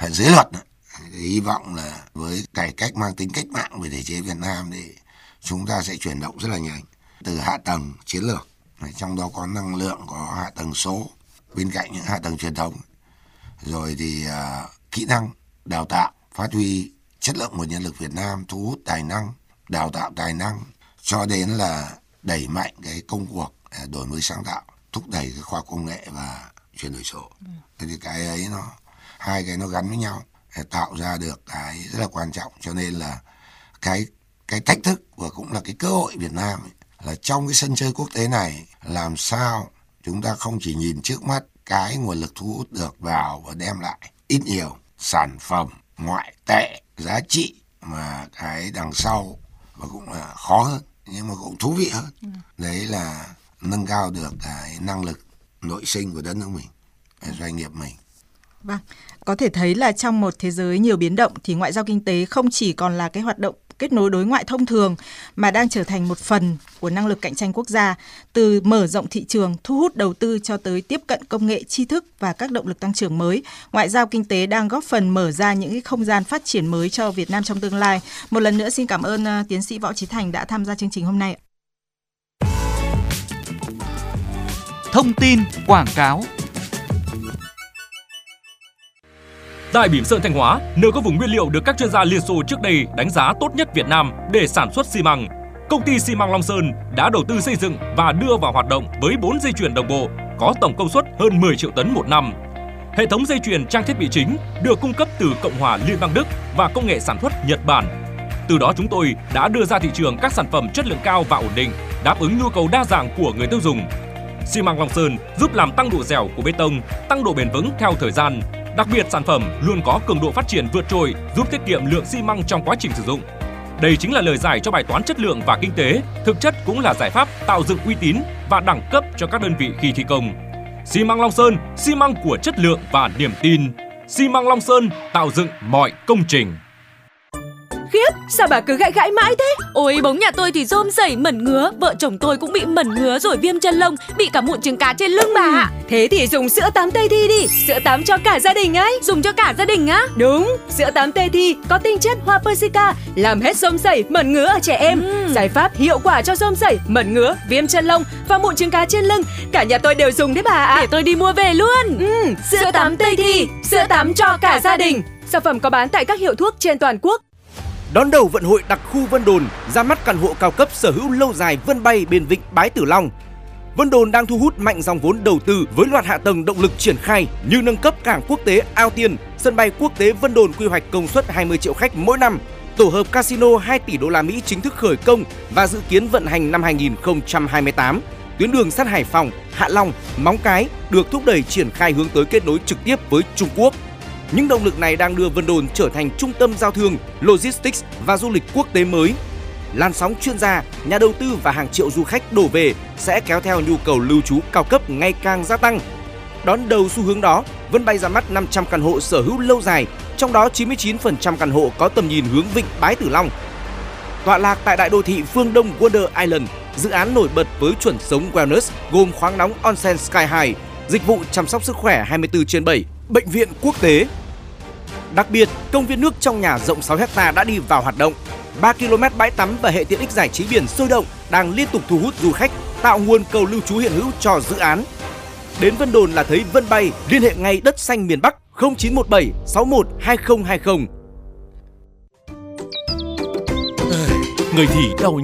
dưới luật. Hy vọng là với cải cách mang tính cách mạng về thể chế Việt Nam thì chúng ta sẽ chuyển động rất là nhanh từ hạ tầng chiến lược, trong đó có năng lượng, có hạ tầng số bên cạnh những hạ tầng truyền thống, rồi thì kỹ năng đào tạo, phát huy chất lượng nguồn nhân lực Việt Nam, thu hút tài năng, đào tạo tài năng, cho đến là đẩy mạnh cái công cuộc đổi mới sáng tạo, thúc đẩy cái khoa học công nghệ và chuyển đổi số. Thế thì cái ấy hai cái nó gắn với nhau để tạo ra được cái rất là quan trọng. Cho nên là cái thách thức và cũng là cái cơ hội Việt Nam ấy, là trong cái sân chơi quốc tế này làm sao chúng ta không chỉ nhìn trước mắt cái nguồn lực thu hút được vào và đem lại ít nhiều sản phẩm ngoại tệ giá trị, mà cái đằng sau và cũng là khó hơn nhưng mà cũng thú vị hơn. Đấy là nâng cao được cái năng lực nội sinh của đất nước mình, doanh nghiệp mình. Vâng, có thể thấy là trong một thế giới nhiều biến động thì ngoại giao kinh tế không chỉ còn là cái hoạt động kết nối đối ngoại thông thường mà đang trở thành một phần của năng lực cạnh tranh quốc gia, từ mở rộng thị trường, thu hút đầu tư cho tới tiếp cận công nghệ, tri thức và các động lực tăng trưởng mới. Ngoại giao kinh tế đang góp phần mở ra những cái không gian phát triển mới cho Việt Nam trong tương lai. Một lần nữa xin cảm ơn tiến sĩ Võ Trí Thành đã tham gia chương trình hôm nay. Thông tin quảng cáo. Tại Bỉm Sơn Thanh Hóa, nơi có vùng nguyên liệu được các chuyên gia Liên Xô trước đây đánh giá tốt nhất Việt Nam để sản xuất xi măng, công ty xi măng Long Sơn đã đầu tư xây dựng và đưa vào hoạt động với 4 dây chuyền đồng bộ có tổng công suất hơn 10 triệu tấn một năm. Hệ thống dây chuyền trang thiết bị chính được cung cấp từ Cộng hòa Liên bang Đức và công nghệ sản xuất Nhật Bản. Từ đó chúng tôi đã đưa ra thị trường các sản phẩm chất lượng cao và ổn định, đáp ứng nhu cầu đa dạng của người tiêu dùng. Xi măng Long Sơn giúp làm tăng độ dẻo của bê tông, tăng độ bền vững theo thời gian. Đặc biệt, sản phẩm luôn có cường độ phát triển vượt trội, giúp tiết kiệm lượng xi măng trong quá trình sử dụng. Đây chính là lời giải cho bài toán chất lượng và kinh tế, thực chất cũng là giải pháp tạo dựng uy tín và đẳng cấp cho các đơn vị khi thi công. Xi măng Long Sơn, xi măng của chất lượng và niềm tin. Xi măng Long Sơn tạo dựng mọi công trình. Khiếp, sao bà cứ gãi gãi mãi thế? Ôi, bóng nhà tôi thì rôm rẩy mẩn ngứa, vợ chồng tôi cũng bị mẩn ngứa rồi viêm chân lông, bị cả mụn trứng cá trên lưng bà ạ. Thế thì dùng sữa tắm Tây Thi đi, sữa tắm cho cả gia đình ấy. Dùng cho cả gia đình á? Đúng, sữa tắm Tây Thi có tinh chất hoa persica, làm hết rôm rẩy, mẩn ngứa ở trẻ em. Giải pháp hiệu quả cho rôm rẩy, mẩn ngứa, viêm chân lông và mụn trứng cá trên lưng. Cả nhà tôi đều dùng đấy bà ạ. Để tôi đi mua về luôn. Sữa tắm Tây Thi, sữa tắm cho cả gia đình. Sản phẩm có bán tại các hiệu thuốc trên toàn quốc. Đón đầu vận hội đặc khu Vân Đồn, ra mắt căn hộ cao cấp sở hữu lâu dài Vân Bay bên vịnh Bái Tử Long. Vân Đồn đang thu hút mạnh dòng vốn đầu tư với loạt hạ tầng động lực triển khai như nâng cấp cảng quốc tế Ao Tiên, sân bay quốc tế Vân Đồn quy hoạch công suất 20 triệu khách mỗi năm, tổ hợp casino 2 tỷ đô la Mỹ chính thức khởi công và dự kiến vận hành năm 2028. Tuyến đường sắt Hải Phòng, Hạ Long, Móng Cái được thúc đẩy triển khai hướng tới kết nối trực tiếp với Trung Quốc. Những động lực này đang đưa Vân Đồn trở thành trung tâm giao thương, logistics và du lịch quốc tế mới. Làn sóng chuyên gia, nhà đầu tư và hàng triệu du khách đổ về sẽ kéo theo nhu cầu lưu trú cao cấp ngày càng gia tăng. Đón đầu xu hướng đó, Vân Bay ra mắt 500 căn hộ sở hữu lâu dài, trong đó 99% căn hộ có tầm nhìn hướng vịnh Bái Tử Long. Tọa lạc tại đại đô thị phương Đông Wonder Island, dự án nổi bật với chuẩn sống wellness gồm khoáng nóng Onsen Sky High, dịch vụ chăm sóc sức khỏe 24/7, bệnh viện quốc tế. Đặc biệt, công viên nước trong nhà rộng 6 ha đã đi vào hoạt động. 3 km bãi tắm và hệ tiện ích giải trí biển sôi động đang liên tục thu hút du khách, tạo nguồn cầu lưu trú hiện hữu cho dự án. Đến Vân Đồn là thấy Vân Bay, liên hệ ngay đất xanh miền Bắc 0917 61 2020. Người thì đau